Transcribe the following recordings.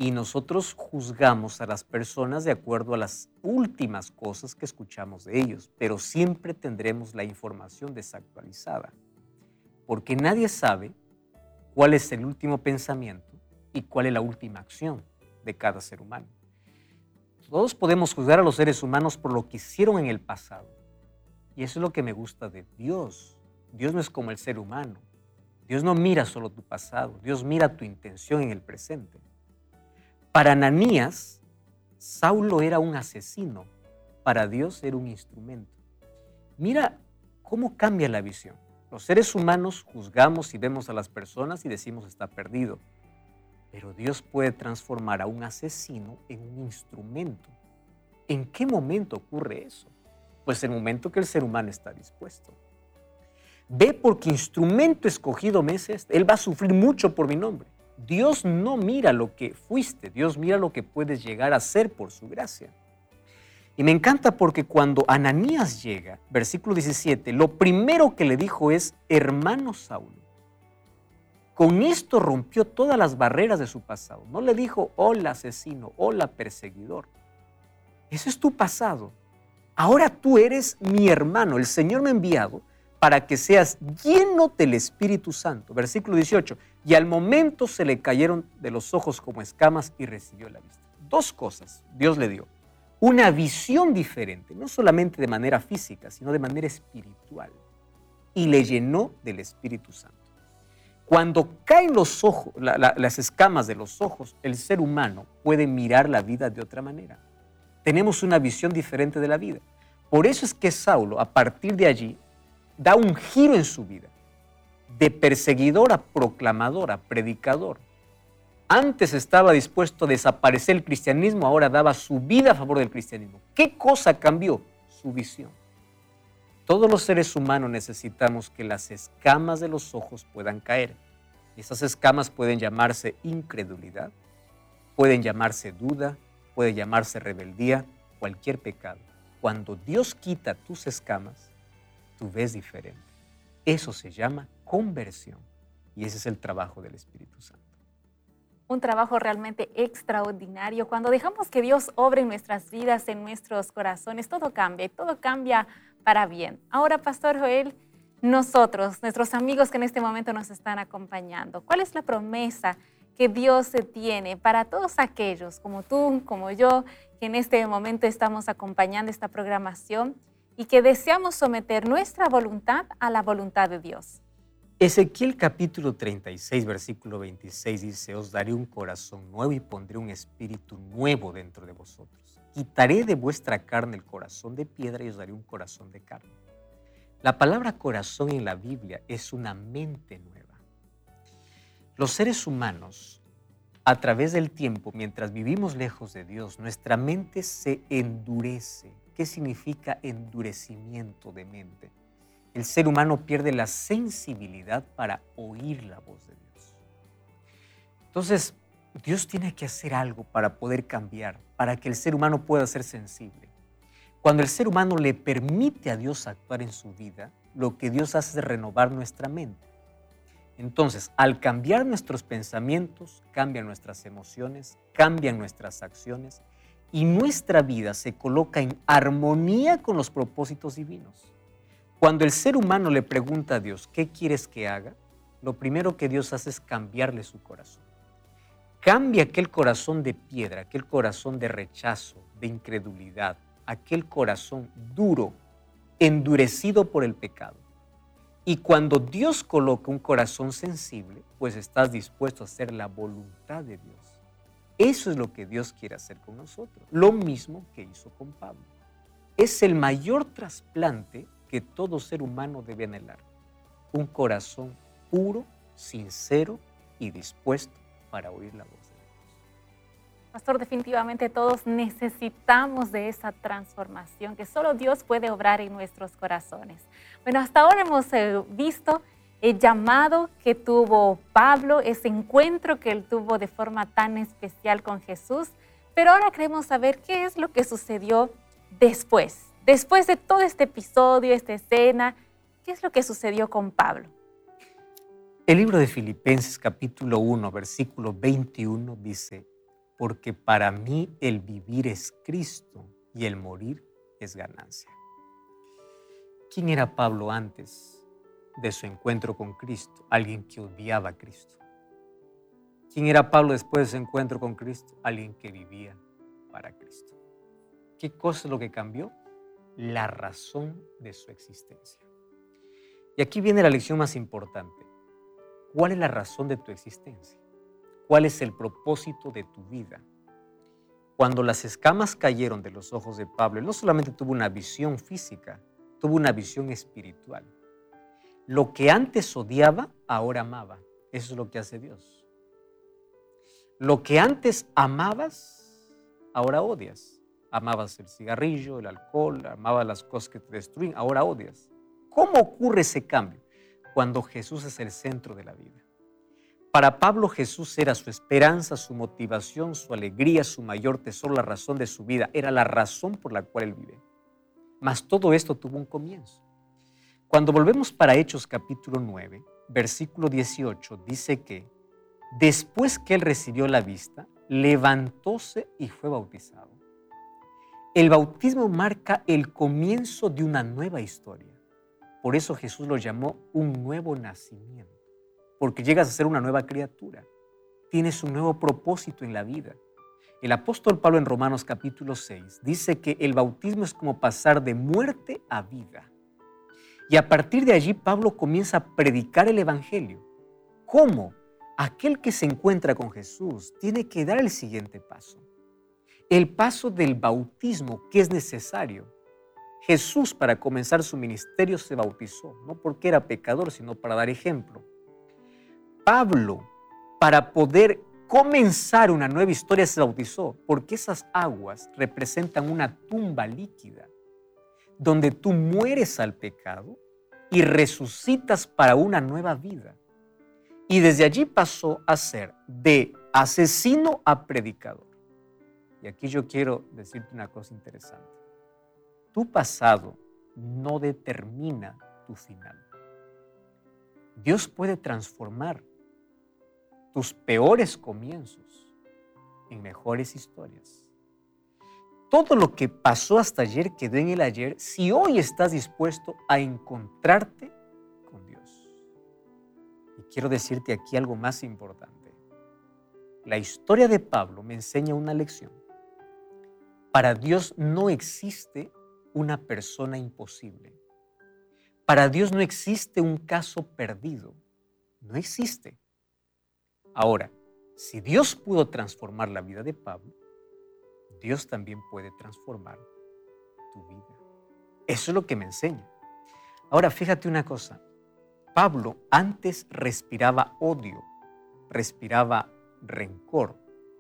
Y nosotros juzgamos a las personas de acuerdo a las últimas cosas que escuchamos de ellos, pero siempre tendremos la información desactualizada, porque nadie sabe cuál es el último pensamiento y cuál es la última acción de cada ser humano. Todos podemos juzgar a los seres humanos por lo que hicieron en el pasado, y eso es lo que me gusta de Dios. Dios no es como el ser humano. Dios no mira solo tu pasado, Dios mira tu intención en el presente. Para Ananías, Saulo era un asesino, para Dios era un instrumento. Mira cómo cambia la visión. Los seres humanos juzgamos y vemos a las personas y decimos está perdido, pero Dios puede transformar a un asesino en un instrumento. ¿En qué momento ocurre eso? Pues el momento que el ser humano está dispuesto. Ve porque instrumento escogido me es este. Él va a sufrir mucho por mi nombre. Dios no mira lo que fuiste, Dios mira lo que puedes llegar a ser por su gracia. Y me encanta porque cuando Ananías llega, versículo 17, lo primero que le dijo es, hermano Saulo. Con esto rompió todas las barreras de su pasado. No le dijo, hola asesino, hola perseguidor. Eso es tu pasado. Ahora tú eres mi hermano, el Señor me ha enviado para que seas lleno del Espíritu Santo. Versículo 18. Y al momento se le cayeron de los ojos como escamas y recibió la vista. Dos cosas Dios le dio. Una visión diferente, no solamente de manera física, sino de manera espiritual. Y le llenó del Espíritu Santo. Cuando caen los ojos, las escamas de los ojos, el ser humano puede mirar la vida de otra manera. Tenemos una visión diferente de la vida. Por eso es que Saulo, a partir de allí, da un giro en su vida, de perseguidor a proclamador, a predicador. Antes estaba dispuesto a desaparecer el cristianismo, ahora daba su vida a favor del cristianismo. ¿Qué cosa cambió? Su visión. Todos los seres humanos necesitamos que las escamas de los ojos puedan caer. Y esas escamas pueden llamarse incredulidad, pueden llamarse duda, puede llamarse rebeldía, cualquier pecado. Cuando Dios quita tus escamas, tú ves diferente. Eso se llama conversión y ese es el trabajo del Espíritu Santo. Un trabajo realmente extraordinario. Cuando dejamos que Dios obre en nuestras vidas, en nuestros corazones, todo cambia para bien. Ahora, Pastor Joel, nuestros amigos que en este momento nos están acompañando, ¿cuál es la promesa que Dios se tiene para todos aquellos como tú, como yo, que en este momento estamos acompañando esta programación y que deseamos someter nuestra voluntad a la voluntad de Dios? Ezequiel capítulo 36, versículo 26 dice, os daré un corazón nuevo y pondré un espíritu nuevo dentro de vosotros. Quitaré de vuestra carne el corazón de piedra y os daré un corazón de carne. La palabra corazón en la Biblia es una mente nueva. Los seres humanos, a través del tiempo, mientras vivimos lejos de Dios, nuestra mente se endurece. ¿Qué significa endurecimiento de mente? El ser humano pierde la sensibilidad para oír la voz de Dios. Entonces, Dios tiene que hacer algo para poder cambiar, para que el ser humano pueda ser sensible. Cuando el ser humano le permite a Dios actuar en su vida, lo que Dios hace es renovar nuestra mente. Entonces, al cambiar nuestros pensamientos, cambian nuestras emociones, cambian nuestras acciones y nuestra vida se coloca en armonía con los propósitos divinos. Cuando el ser humano le pregunta a Dios, ¿qué quieres que haga? Lo primero que Dios hace es cambiarle su corazón. Cambia aquel corazón de piedra, aquel corazón de rechazo, de incredulidad, aquel corazón duro, endurecido por el pecado. Y cuando Dios coloca un corazón sensible, pues estás dispuesto a hacer la voluntad de Dios. Eso es lo que Dios quiere hacer con nosotros. Lo mismo que hizo con Pablo. Es el mayor trasplante que todo ser humano debe anhelar. Un corazón puro, sincero y dispuesto para oír la voz de Dios. Pastor, definitivamente todos necesitamos de esa transformación que solo Dios puede obrar en nuestros corazones. Bueno, hasta ahora hemos visto el llamado que tuvo Pablo, ese encuentro que él tuvo de forma tan especial con Jesús, pero ahora queremos saber qué es lo que sucedió después. Después de todo este episodio, esta escena, ¿qué es lo que sucedió con Pablo? El libro de Filipenses capítulo 1, versículo 21 dice, porque para mí el vivir es Cristo y el morir es ganancia. ¿Quién era Pablo antes de su encuentro con Cristo? Alguien que odiaba a Cristo. ¿Quién era Pablo después de su encuentro con Cristo? Alguien que vivía para Cristo. ¿Qué cosa es lo que cambió? La razón de su existencia. Y aquí viene la lección más importante. ¿Cuál es la razón de tu existencia? ¿Cuál es el propósito de tu vida? Cuando las escamas cayeron de los ojos de Pablo, él no solamente tuvo una visión física, tuvo una visión espiritual. Lo que antes odiaba, ahora amaba. Eso es lo que hace Dios. Lo que antes amabas, ahora odias. Amabas el cigarrillo, el alcohol, amabas las cosas que te destruyen, ahora odias. ¿Cómo ocurre ese cambio? Cuando Jesús es el centro de la vida. Para Pablo, Jesús era su esperanza, su motivación, su alegría, su mayor tesoro, la razón de su vida. Era la razón por la cual él vive. Mas todo esto tuvo un comienzo. Cuando volvemos para Hechos capítulo 9, versículo 18, dice que después que él recibió la vista, levantóse y fue bautizado. El bautismo marca el comienzo de una nueva historia. Por eso Jesús lo llamó un nuevo nacimiento, porque llegas a ser una nueva criatura. Tienes un nuevo propósito en la vida. El apóstol Pablo en Romanos capítulo 6 dice que el bautismo es como pasar de muerte a vida. Y a partir de allí Pablo comienza a predicar el evangelio. ¿Cómo? Aquel que se encuentra con Jesús tiene que dar el siguiente paso. El paso del bautismo que es necesario. Jesús, para comenzar su ministerio, se bautizó, no porque era pecador, sino para dar ejemplo. Pablo, para poder comenzar una nueva historia, se bautizó, porque esas aguas representan una tumba líquida, donde tú mueres al pecado y resucitas para una nueva vida. Y desde allí pasó a ser de asesino a predicador. Y aquí yo quiero decirte una cosa interesante. Tu pasado no determina tu final. Dios puede transformar tus peores comienzos en mejores historias. Todo lo que pasó hasta ayer quedó en el ayer si hoy estás dispuesto a encontrarte con Dios. Y quiero decirte aquí algo más importante. La historia de Pablo me enseña una lección. Para Dios no existe una persona imposible. Para Dios no existe un caso perdido. No existe. Ahora, si Dios pudo transformar la vida de Pablo, Dios también puede transformar tu vida. Eso es lo que me enseña. Ahora, fíjate una cosa. Pablo antes respiraba odio, respiraba rencor,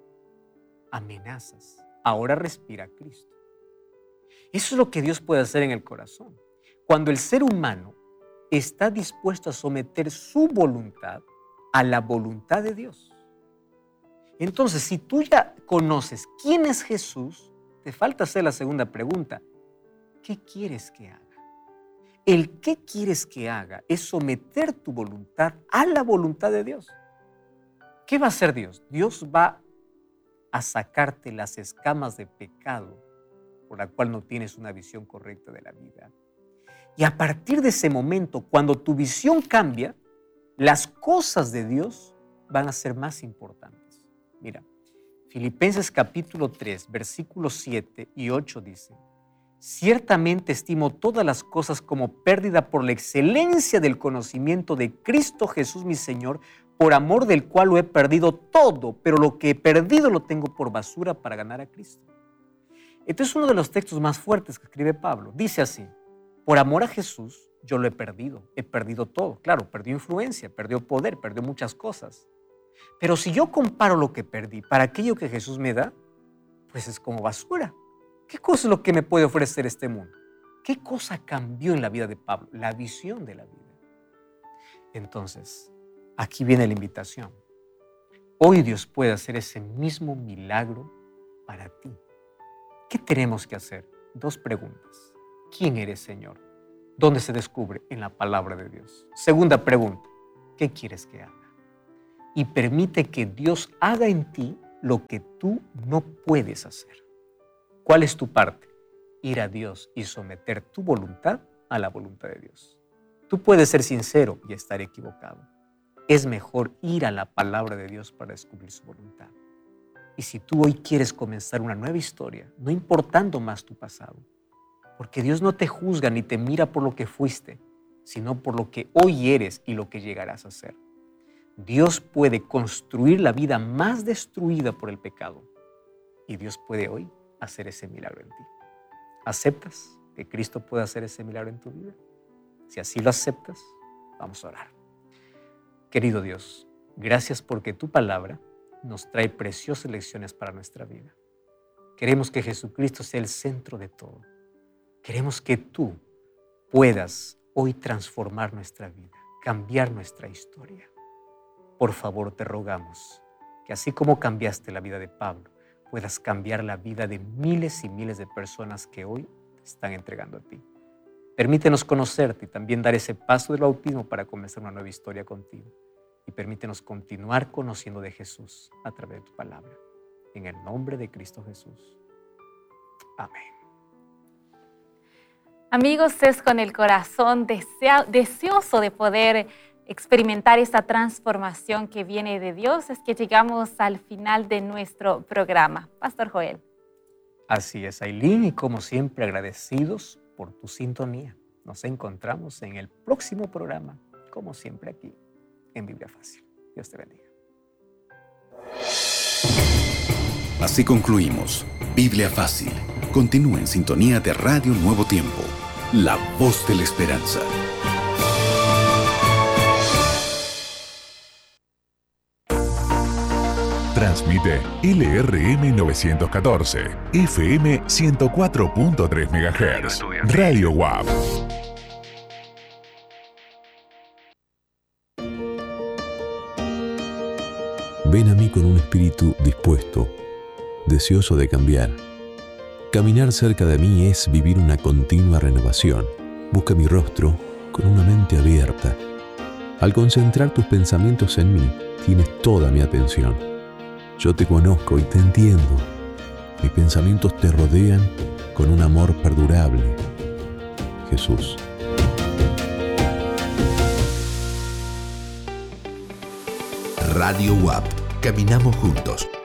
amenazas. Ahora respira a Cristo. Eso es lo que Dios puede hacer en el corazón. Cuando el ser humano está dispuesto a someter su voluntad a la voluntad de Dios. Entonces, si tú ya conoces quién es Jesús, te falta hacer la segunda pregunta. ¿Qué quieres que haga? El qué quieres que haga es someter tu voluntad a la voluntad de Dios. ¿Qué va a hacer Dios? Dios va a sacarte las escamas de pecado por la cual no tienes una visión correcta de la vida. Y a partir de ese momento, cuando tu visión cambia, las cosas de Dios van a ser más importantes. Mira, Filipenses capítulo 3, versículos 7 y 8 dice: ciertamente estimo todas las cosas como pérdida por la excelencia del conocimiento de Cristo Jesús mi Señor, por amor del cual lo he perdido todo, pero lo que he perdido lo tengo por basura para ganar a Cristo. Este es uno de los textos más fuertes que escribe Pablo. Dice así: por amor a Jesús yo lo he perdido todo. Claro, perdió influencia, perdió poder, perdió muchas cosas. Pero si yo comparo lo que perdí para aquello que Jesús me da, pues es como basura. ¿Qué cosa es lo que me puede ofrecer este mundo? ¿Qué cosa cambió en la vida de Pablo? La visión de la vida. Entonces, aquí viene la invitación. Hoy Dios puede hacer ese mismo milagro para ti. ¿Qué tenemos que hacer? Dos preguntas. ¿Quién eres, Señor? ¿Dónde se descubre? En la palabra de Dios. Segunda pregunta. ¿Qué quieres que haga? Y permite que Dios haga en ti lo que tú no puedes hacer. ¿Cuál es tu parte? Ir a Dios y someter tu voluntad a la voluntad de Dios. Tú puedes ser sincero y estar equivocado. Es mejor ir a la palabra de Dios para descubrir su voluntad. Y si tú hoy quieres comenzar una nueva historia, no importando más tu pasado, porque Dios no te juzga ni te mira por lo que fuiste, sino por lo que hoy eres y lo que llegarás a ser. Dios puede construir la vida más destruida por el pecado y Dios puede hoy hacer ese milagro en ti. ¿Aceptas que Cristo puede hacer ese milagro en tu vida? Si así lo aceptas, vamos a orar. Querido Dios, gracias porque tu palabra nos trae preciosas lecciones para nuestra vida. Queremos que Jesucristo sea el centro de todo. Queremos que tú puedas hoy transformar nuestra vida, cambiar nuestra historia. Por favor, te rogamos que así como cambiaste la vida de Pablo, puedas cambiar la vida de miles y miles de personas que hoy te están entregando a ti. Permítenos conocerte y también dar ese paso del bautismo para comenzar una nueva historia contigo. Y permítenos continuar conociendo de Jesús a través de tu palabra. En el nombre de Cristo Jesús. Amén. Amigos, es con el corazón deseoso de poder experimentar esta transformación que viene de Dios, es que llegamos al final de nuestro programa. Pastor Joel. Así es, Ailín, y como siempre agradecidos por tu sintonía. Nos encontramos en el próximo programa, como siempre aquí en Biblia Fácil. Dios te bendiga. Así concluimos Biblia Fácil. Continúa en sintonía de Radio Nuevo Tiempo, la voz de la esperanza. Transmite LRM 914, FM 104.3 MHz, Radio WAP. Ven a mí con un espíritu dispuesto, deseoso de cambiar. Caminar cerca de mí es vivir una continua renovación. Busca mi rostro con una mente abierta. Al concentrar tus pensamientos en mí, tienes toda mi atención. Yo te conozco y te entiendo. Mis pensamientos te rodean con un amor perdurable. Jesús. Radio WAP. Caminamos juntos.